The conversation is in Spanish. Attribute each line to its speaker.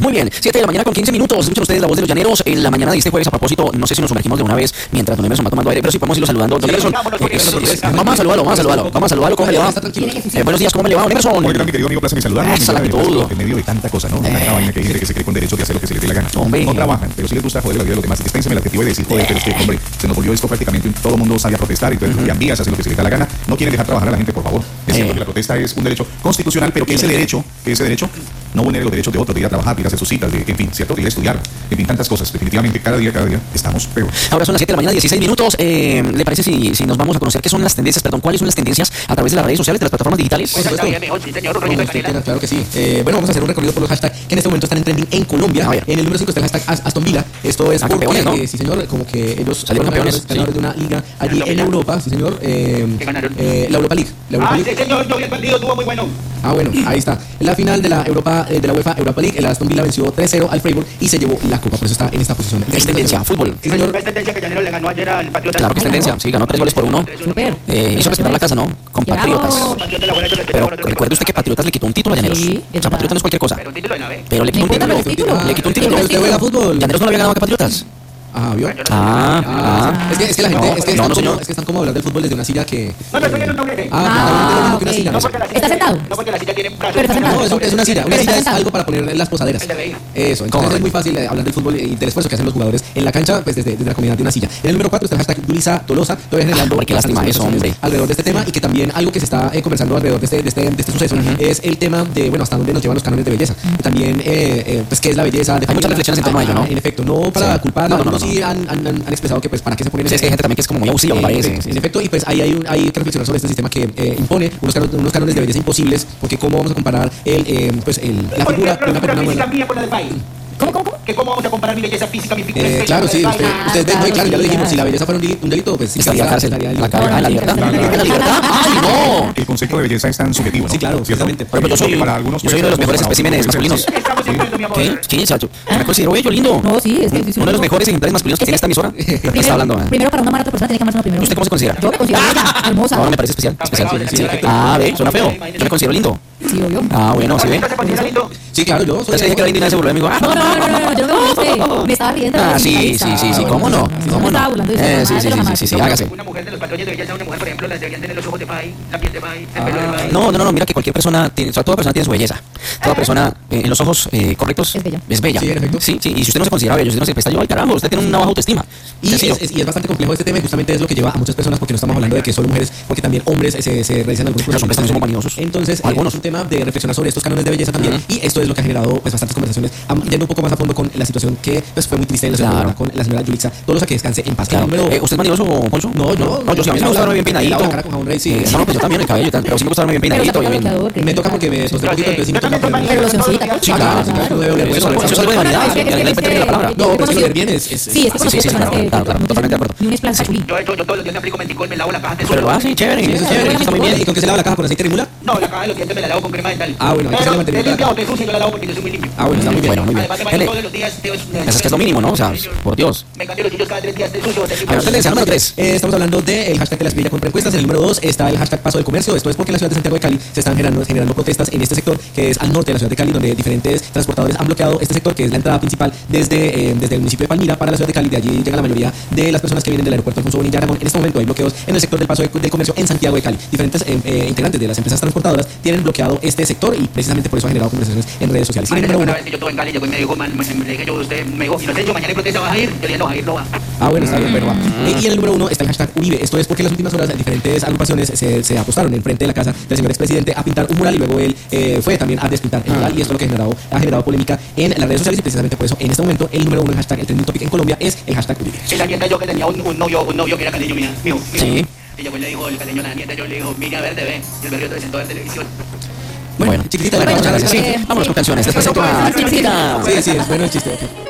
Speaker 1: Muy bien, 7 de la mañana con 15 minutos. Escuchan ustedes la voz de los llaneros en la mañana de este jueves. A propósito, no sé si nos sumergimos de una vez mientras don Emerson va tomando aire, pero sí podemos irlo saludando. Don Emerson, vamos a saludarlo. ¿Cómo le va? Buenos días, ¿cómo le va, don Emerson?
Speaker 2: Muy bien, mi querido amigo, placer en saludarlo.
Speaker 1: Esa la actitud.
Speaker 2: En medio de tanta cosa, ¿no? Una vaina que hay gente que se cree con derecho de hacer lo que se les dé la gana.
Speaker 1: Hombre.
Speaker 2: No trabajan, pero si les gusta joder la vida de los demás. Dispénseme el adjetivo de decir joder, pero es que, hombre, se nos volvió esto prácticamente, todo el mundo sale a protestar y entonces los vías hacen lo que se les da la gana. No quieren dejar trabajar a la gente, por favor. Es cierto que la protesta es un derecho constitucional, pero que ese derecho no vulnere los derechos de otros, de ir a trabajar, de ir a hacer sus citas, de, en fin, ¿cierto? De ir a estudiar, en fin, tantas cosas. Definitivamente, cada día estamos peor.
Speaker 1: Ahora son las 7 de la mañana, 16 minutos. ¿Le parece si nos vamos a conocer qué son las tendencias, cuáles son las tendencias a través de las redes sociales, de las plataformas digitales?
Speaker 3: Claro que sí. Bueno, vamos a hacer un recorrido por los hashtags que en este momento están en trending en Colombia. En el número 5 está el hashtag Aston Villa. Esto es porque,
Speaker 1: campeones, ¿no?
Speaker 3: Sí, señor, como que ellos
Speaker 1: salieron campeones
Speaker 3: de una liga allí en Europa, sí, señor. La Europa League.
Speaker 4: Sí, señor, yo vi el partido, estuvo muy bueno.
Speaker 3: Bueno, ahí está. En la final de la UEFA Europa League, el Aston Villa venció 3-0 al Freiburg y se llevó la copa. Por eso está en esta posición.
Speaker 1: Es tendencia, fútbol.
Speaker 3: Sí, señor.
Speaker 4: Es tendencia que Llanero le ganó ayer al Patriota.
Speaker 1: Claro que es tendencia, sí, ganó 3-1. Hizo respetar la casa, ¿no? Con Patriotas. Pero recuerde usted que Patriotas le quitó un título a Llaneros.
Speaker 5: Sí,
Speaker 1: O sea, Patriotas no es cualquier cosa.
Speaker 4: Pero un título de la B.
Speaker 1: Pero le quitó un título. Le quitó un título.
Speaker 3: ¿Usted juega fútbol?
Speaker 1: Llaneros no le había ganado a Patriotas.
Speaker 3: ¿Vio?
Speaker 1: Es
Speaker 3: que la gente,
Speaker 1: no, señor.
Speaker 3: es que están como hablando del fútbol desde una silla que...
Speaker 4: No, estoy en un tablete.
Speaker 3: No,
Speaker 4: porque la silla
Speaker 5: ¿Está sentado?
Speaker 4: No, porque la silla tiene brazos.
Speaker 5: Pero está sentado.
Speaker 3: No, es una silla. Una
Speaker 5: Pero
Speaker 3: silla es
Speaker 5: sentado.
Speaker 3: algo para poner las posaderas. Eso, entonces es muy fácil hablar del fútbol y del esfuerzo que hacen los jugadores en la cancha, pues desde la comodidad de una silla. En el número 4 está el hashtag Dulisa Tolosa, todavía generando
Speaker 1: qué lástima eso, hombre.
Speaker 3: alrededor de este tema, y que también algo que se está conversando alrededor de este suceso es el tema de, bueno, hasta dónde nos llevan los cánones de belleza. También, pues, qué es la belleza.
Speaker 1: Hay muchas reflexiones en torno a ello, ¿no?
Speaker 3: En efecto, no para culpar, algunos sí han expresado que, pues, para qué se ponen...
Speaker 1: Sí, es que hay gente también que es como muy abusiva, me parece.
Speaker 3: En efecto, y pues hay que reflexionar sobre este sistema que impone unos cánones de belleza imposibles, porque cómo vamos a comparar la figura de una persona buena.
Speaker 4: mía con la del país.
Speaker 5: ¿Cómo?
Speaker 4: Que cómo vamos a comparar mi belleza física, mi figura.
Speaker 3: Claro, sí, usted ve, claro, ya lo dijimos, si la belleza fuera un delito, pues sí,
Speaker 1: Estaría en cárcel. La libertad. ¡Ay, no!
Speaker 2: El concepto de belleza es tan subjetivo, ¿no?
Speaker 3: Sí, claro, ciertamente.
Speaker 1: Pero yo soy uno de los mejores especímenes masculinos.
Speaker 4: Estamos en cuento, mi amor.
Speaker 1: ¿Qué? Chacho. Me considero bello, lindo.
Speaker 5: No, sí, es que
Speaker 1: Uno de los mejores ejemplares masculinos que tiene esta emisora. ¿Qué está hablando?
Speaker 5: Primero, para una mala persona tiene que amarse uno primero.
Speaker 1: ¿Usted cómo se considera?
Speaker 5: Yo me considero bella, hermosa.
Speaker 1: Ahora me parece especial. Ve, suena feo. Yo me considero lindo.
Speaker 5: Sí, obvio.
Speaker 1: Bueno, ¿sí ve?
Speaker 4: ¿Se considera lindo?
Speaker 3: Sí, claro, yo
Speaker 1: Usted se dije que era lindo y nadie se burló de mí.
Speaker 5: No, yo no me estaba riendo.
Speaker 1: Sí, ¿cómo no?
Speaker 5: Me estaba burlando de eso.
Speaker 1: Sí, hágase.
Speaker 4: Una mujer de los patrones de belleza, una mujer, por ejemplo, las deberían tener los ojos de pay, la piel de pay, el pelo de pay.
Speaker 1: No, mira que cualquier persona tiene, o sea, toda persona tiene su belleza. Toda persona en los ojos correctos
Speaker 5: Es bella.
Speaker 3: Sí, en efecto.
Speaker 1: Sí, y si usted no se considera bello, si usted no se está yo, ay caramba, usted tiene una baja autoestima.
Speaker 3: Y es bastante complejo este tema, y justamente es lo que lleva a muchas personas, porque no estamos hablando de que solo mujeres, porque también hombres se realizan algunos
Speaker 1: Los hombres también somos vanidosos.
Speaker 3: Entonces,
Speaker 1: Algunos.
Speaker 3: es un tema de reflexionar sobre estos cánones de belleza también, y esto es lo que ha generado, pues, bastantes conversaciones, yendo un poco más a fondo con la situación que, pues, fue muy triste en la ciudad, con la señora Yulitza Tolosa, que descanse en paz.
Speaker 1: Claro. ¿Usted es vanidoso, Poncho?
Speaker 3: No,
Speaker 1: yo sí, a mí me gusta verme bien peinadito.
Speaker 3: La cara con jabón Rey, sí.
Speaker 1: No, pues yo también el cabello, pero sí me gusta verme bien peinadito.
Speaker 3: Me toca porque me sostengo un poquito, entonces sí me toca.
Speaker 5: Pero locioncita.
Speaker 3: Sí, claro, no debe oler
Speaker 1: Eso
Speaker 3: bueno.
Speaker 1: es algo de vanidad, la palabra.
Speaker 3: No, pero es que oler bien es...
Speaker 5: Sí, es que
Speaker 1: Sí, claro, totalmente de acuerdo.
Speaker 5: Y un esplasa chulí.
Speaker 4: Yo todos los días me aplico menticol, me lavo la caja de
Speaker 1: Pero lo hace chévere, eso es chévere, eso está muy bien.
Speaker 3: ¿Y con qué se lava la caja? ¿Con aceite de mula?
Speaker 4: No, la caja de los dientes me la lavo con crema dental.
Speaker 3: Bueno, hay que
Speaker 4: Pero
Speaker 3: hacerle
Speaker 4: te limpia
Speaker 3: mantenimiento.
Speaker 4: o te sucia, yo la lavo porque yo soy muy limpio.
Speaker 3: Bueno, está muy bien.
Speaker 1: Muy bien.
Speaker 4: Además, me baño todos los días.
Speaker 1: Es que es lo mínimo, ¿no? O sea, por Dios.
Speaker 4: Me cambio los chillos cada 3 días, te sucio, te
Speaker 1: A ver,
Speaker 4: limpio.
Speaker 1: tendencia número 3.
Speaker 3: Estamos hablando del hashtag de la Sevilla compra encuestas. En el número 2 está el hashtag paso del comercio. Esto es porque en la ciudad de Santiago de Cali se están generando protestas en este sector, que es al norte de la ciudad de Cali, donde diferentes transportadores han bloqueado este sector, que es la entrada principal desde el municipio de Palmira para la ciudad de Cali. De allí llega la mayoría de las personas que vienen del aeropuerto Alfonso Bonilla Aragón. En este momento hay bloqueos en el sector del paso del comercio en Santiago de Cali. Diferentes integrantes de las empresas transportadoras tienen bloqueado este sector, y precisamente por eso ha generado conversaciones en redes sociales.
Speaker 4: Ay,
Speaker 3: En el número
Speaker 4: una
Speaker 3: 1.
Speaker 4: vez yo estuve en Cali, llegó y me dijo, le dije yo, usted me dijo, y no sé, yo mañana hay protesta, ¿vas a ir? Yo le dije, no, vas a ir, no va.
Speaker 3: Bueno, está bien, pero va. Y en el número 1 está el hashtag Uribe. Esto es porque en las últimas horas diferentes agrupaciones se apostaron en frente de la casa del señor expresidente a pintar un mural, y luego él fue también a despintar el mural, y esto es lo que ha generado polémica en las redes sociales, y precisamente por eso en este momento el número 1, el hashtag, el trending topic en Colombia, es el hashtag Uribe.
Speaker 4: Y la nieta yo que tenía un novio que era caleño, mío.
Speaker 1: Sí.
Speaker 4: Y yo le dijo, el caleño a la nieta, yo le dijo, mira, a ver, TV. Y el verguero te sentó en televisión.
Speaker 3: Bueno, chiquitita la
Speaker 1: Muchas
Speaker 3: cosa.
Speaker 1: gracias. Sí, vámonos con canciones. Les presento a Chiquitita.
Speaker 3: Sí, es bueno el chiste.